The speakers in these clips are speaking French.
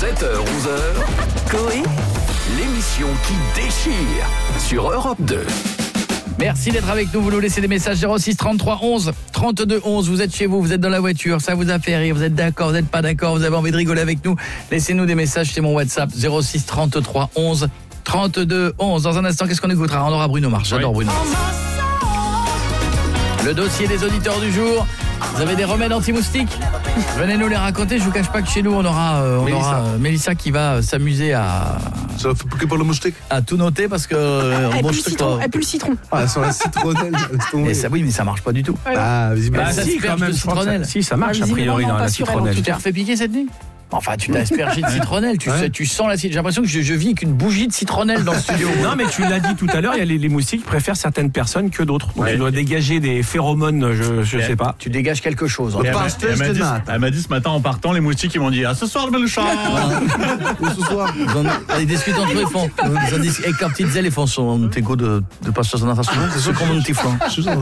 7h-11h, Coé, l'émission qui déchire sur Europe 2. Merci d'être avec nous, vous nous laissez des messages 06 33 11 32 11, vous êtes chez vous, vous êtes dans la voiture, ça vous a fait rire, vous êtes d'accord, vous n'êtes pas d'accord, vous avez envie de rigoler avec nous, laissez-nous des messages, c'est mon WhatsApp 06 33 11 32 11. Dans un instant, qu'est-ce qu'on écoutera? On aura Bruno Mars, j'adore Bruno. Le dossier des auditeurs du jour. Vous avez des remèdes anti-moustiques? Venez nous les raconter. Je vous cache pas que chez nous on aura Mélissa qui va s'amuser à... Ça va que pour le moustique. À tout noter parce que... Elle pue le citron. Ah, sur la citronnelle. Et ça, oui, mais ça marche pas du tout. Ah, visiblement. Ça si, quand même, citronnelle. Si, ça marche a priori dans la citronnelle. Tu t'es refait piquer cette nuit? Enfin, tu t'as aspergé de citronnelle, tu sens la citronnelle. J'ai l'impression que je vis avec une bougie de citronnelle dans le studio. Non, mais tu l'as dit tout à l'heure, il y a les moustiques qui préfèrent certaines personnes que d'autres. Donc tu dois dégager des phéromones, je sais pas. Tu dégages quelque chose. Elle m'a dit ce matin en partant, les moustiques ils m'ont dit « Ah, ce soir, le bel chat !» Ou ce soir. Ils discutent entre eux, et quand ils disaient les fonds sont égaux de passer dans un c'est ceux qu'on monte tes flancs.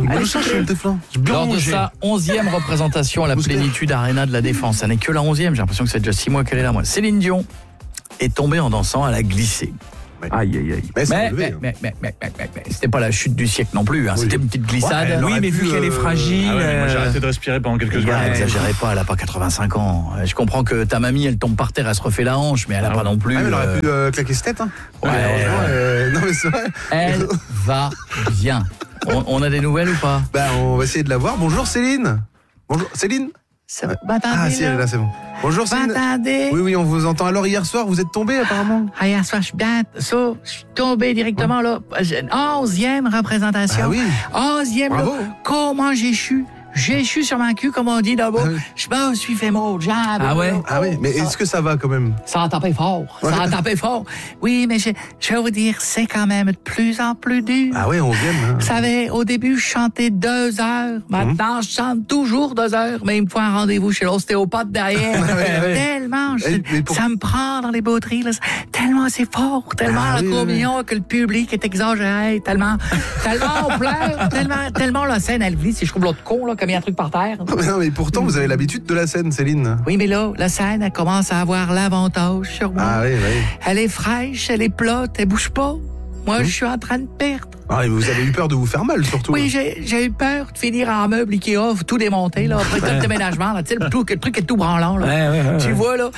Lors de sa 11e représentation à la Plénitude Arena de la Défense, ça n'est que la 11e, j'ai l'impression que c'est déjà 6 mois qu'elle est là, moi. Céline Dion est tombée en dansant, elle a glissé. Aïe, aïe, aïe. Mais c'était pas la chute du siècle non plus, hein. C'était une petite glissade. Oui, mais vu qu'elle est fragile... moi j'ai arrêté de respirer pendant quelques secondes. N'exagérez pas, elle a pas 85 ans. Je comprends que ta mamie, elle tombe par terre, elle se refait la hanche, mais elle a pas non plus... elle aurait pu claquer cette tête. Hein. Non mais c'est vrai. Elle va bien. On a des nouvelles ou pas? On va essayer de la voir. Bonjour Céline. Bonjour Céline. Ah si, elle est là, c'est bon. Bonjour Céline. Oui, on vous entend. Alors hier soir, vous êtes tombée apparemment? Hier soir, je suis tombée directement là. 11e représentation. Ah oui. 11e. Bravo. Comment j'ai chu? J'ai chu sur ma queue, comme on dit là-bas. Je me suis fait mon jab. Ah ouais? Ah oui, mais est-ce que ça va quand même? Ça a tapé fort. Ça a tapé fort. Oui, mais je vais vous dire, c'est quand même de plus en plus dur. Ah oui, 11e. Hein. Vous savez, au début, je chantais 2 heures. Maintenant, je chante toujours 2 heures. Mais il me faut un rendez-vous chez l'ostéopathe derrière. Tellement, ça me prend dans les bauteries. Là. Tellement c'est fort. Tellement la communion que le public est exagéré. Tellement on pleure. Tellement la scène, elle glisse. Et je trouve l'autre con, là, comme il y a un truc par terre. Non, mais pourtant, vous avez l'habitude de la scène, Céline. Oui, mais là, la scène, elle commence à avoir l'avantage sur moi. Ah oui. Elle est fraîche, elle est plate, elle bouge pas. Moi, je suis en train de perdre. Ah, et vous avez eu peur de vous faire mal, surtout. Oui, j'ai eu peur de finir en meuble Ikea, tout démonter, là, après tout le déménagement, là, tu sais, le truc est tout branlant, là. Tu vois, là.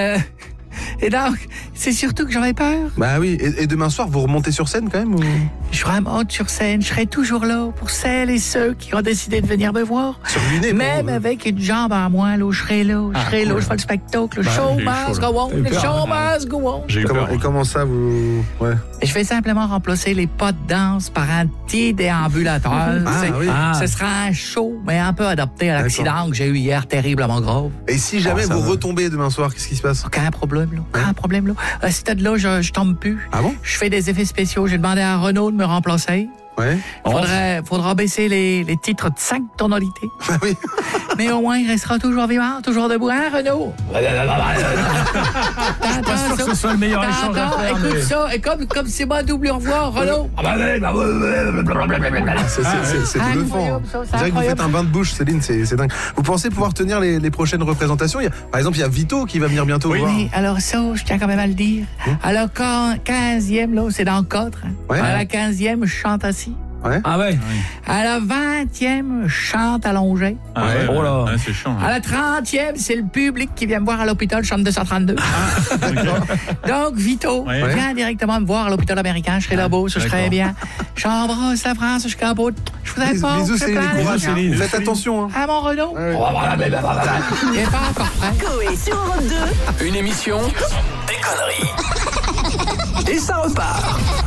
Et donc, c'est surtout que j'avais peur. Bah oui, et demain soir, vous remontez sur scène quand même ou... Je remonte sur scène, je serai toujours là pour celles et ceux qui ont décidé de venir me voir. Même avec une jambe en moins, là, je serai là, je fais le spectacle, le show must go on, le show must go on. Et comment ça, vous... Ouais. Je vais simplement remplacer les pas de danse par un petit déambulateur. Ce sera un show, mais un peu adapté à l'accident que j'ai eu hier, terriblement grave. Et si jamais vous retombez demain soir, qu'est-ce qui se passe? Aucun problème, là. Aucun problème, là. À ce stade-là, je tombe plus. Ah bon? Je fais des effets spéciaux. J'ai demandé à Renaud de me remplacer. Ouais. Faudra baisser les titres de 5 tonalités. Ah oui. Mais au moins, il restera toujours vivant, toujours debout, hein, Renaud? Je suis pas sûr que ce soit le meilleur échange à faire. Écoute ça, et comme c'est moi double au revoir, Renaud. C'est bluffant. Je dirais que vous faites un bain de bouche, Céline, c'est dingue. Vous pensez pouvoir tenir les prochaines représentations? Par exemple, il y a Vito qui va venir bientôt voir. Oui, alors ça, je tiens quand même à le dire. Alors, 15e, là, c'est dans le cadre. À la 15e, je chante assis. Ouais. Ah ouais. À la 20e, je chante allongé. Ah ouais, oh là. Ouais, c'est chiant. À la 30e, c'est le public qui vient me voir à l'hôpital, je chante 232. Donc, Vito vient directement me voir à l'hôpital américain, je serai là-bas, ça serait bien. J'embrasse la France, je capote. Je voudrais pas. Bisous, Céline. Faites attention. À mon Renaud. Il n'est pas encore prêt. Coé sur Europe 2. Une émission, des conneries. Et ça repart.